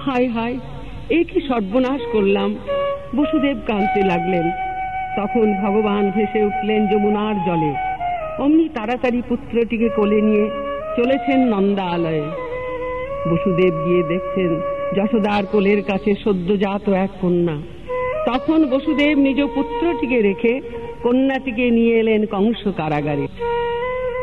হায় হায়, এ কি সর্বনাশ করলাম। বসুদেব কাঁদতে লাগলেন। তখন ভগবান ভেসে উঠলেন যমুনার জলে। অমনি তাড়াতাড়ি পুত্রটিকে কোলে নিয়ে চলেছেন নন্দালয়ে। বসুদেব গিয়ে দেখছেন যশোদার কোলের কাছে সদ্যজাত এক কন্যা। তখন বসুদেব নিজ পুত্রটিকে রেখে কন্যাটিকে নিয়ে এলেন কংস কারাগারে।